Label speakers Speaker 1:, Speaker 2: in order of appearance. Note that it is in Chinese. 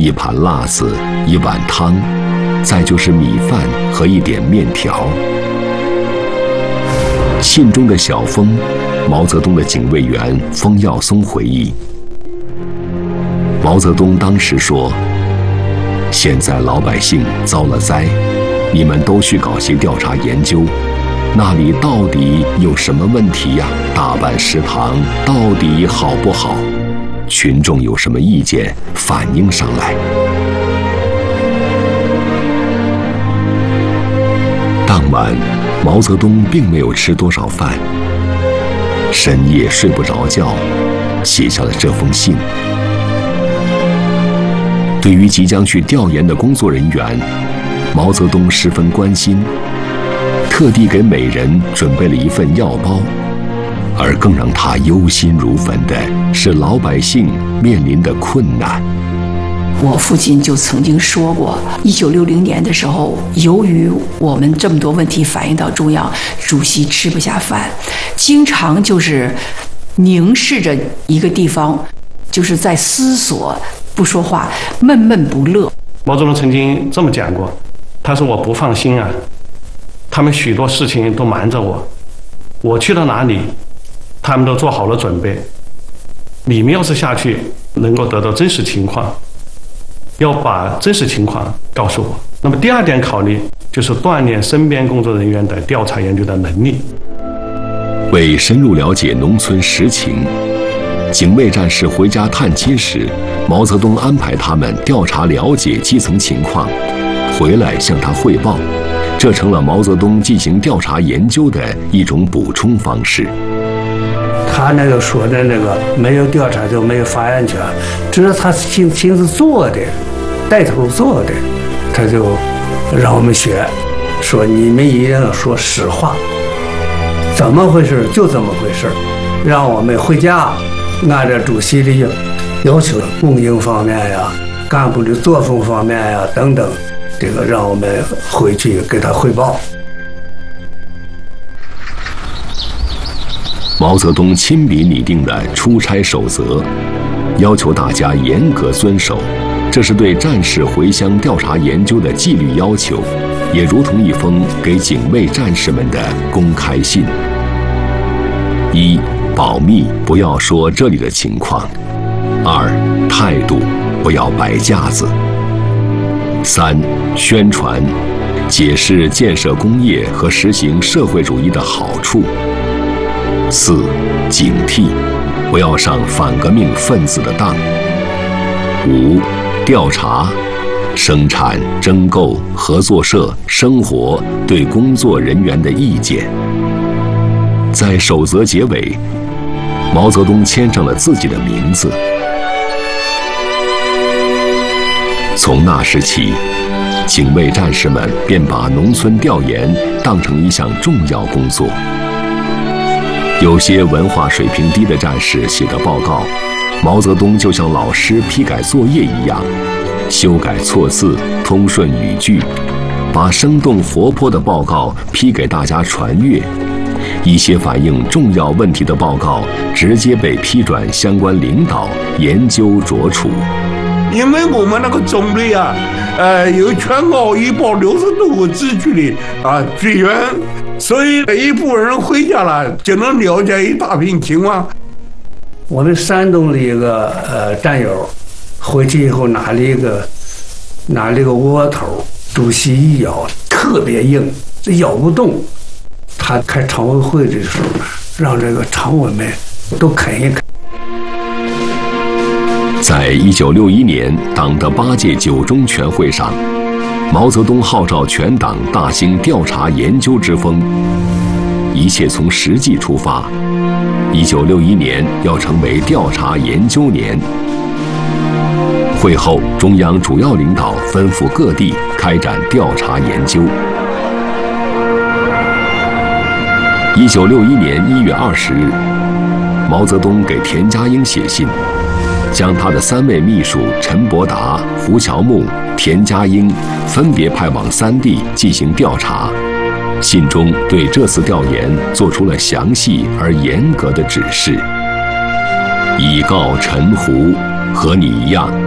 Speaker 1: 一盘辣子，一碗汤，再就是米饭和一点面条。信中的小峰，毛泽东的警卫员封耀松回忆，毛泽东当时说：“现在老百姓遭了灾，你们都去搞些调查研究，那里到底有什么问题呀？大办食堂到底好不好？群众有什么意见，反映上来。”当晚，毛泽东并没有吃多少饭，深夜睡不着觉，写下了这封信。对于即将去调研的工作人员，毛泽东十分关心，特地给每人准备了一份药包。而更让他忧心如焚的是老百姓面临的困难。
Speaker 2: 我父亲就曾经说过，1960年的时候，由于我们这么多问题反映到中央，主席吃不下饭，经常就是凝视着一个地方，就是在思索，不说话，闷闷不乐。
Speaker 3: 毛泽东曾经这么讲过，他说：“我不放心啊，他们许多事情都瞒着我，我去到哪里，他们都做好了准备。你们要是下去能够得到真实情况，要把真实情况告诉我。那么第二点考虑就是锻炼身边工作人员的调查研究的能力。”
Speaker 1: 为深入了解农村实情，警卫战士回家探亲时，毛泽东安排他们调查了解基层情况，回来向他汇报，这成了毛泽东进行调查研究的一种补充方式。
Speaker 4: 他那个说的那个没有调查就没有发言权，这是他亲自做的，带头做的，他就让我们学，说你们一定要说实话，怎么回事就这么回事，让我们回家按照主席的要求，供应方面呀、干部的作风方面呀等等，这个让我们回去给他汇报。
Speaker 1: 毛泽东亲笔拟定的出差守则，要求大家严格遵守，这是对战士回乡调查研究的纪律要求，也如同一封给警卫战士们的公开信。一、保密，不要说这里的情况；二、态度，不要摆架子；三、宣传，解释建设工业和实行社会主义的好处；四、警惕，不要上反革命分子的当；五、调查，生产、征购、合作社、生活对工作人员的意见。在守则结尾，毛泽东签上了自己的名字。从那时起，警卫战士们便把农村调研当成一项重要工作。有些文化水平低的战士写的报告，毛泽东就像老师批改作业一样，修改错字，通顺语句，把生动活泼的报告批给大家传阅。一些反映重要问题的报告直接被批转相关领导研究酌处。
Speaker 5: 因为我们那个种类啊，有全国160多个支区的支援，所以一部分人回家了就能了解一大片情况。
Speaker 4: 我们山东的一个战友回去以后拿了一个窝头，主席一咬特别硬，咬不动。他开常委会的时候，让这个常委们都啃一啃。
Speaker 1: 在1961年党的8届9中全会上，毛泽东号召全党大兴调查研究之风，一切从实际出发。1961年要成为调查研究年。会后，中央主要领导吩咐各地开展调查研究。1961年1月20日，毛泽东给田家英写信，将他的3位秘书陈伯达、胡乔木、田家英分别派往3地进行调查。信中对这次调研做出了详细而严格的指示：以告陈胡，和你一样，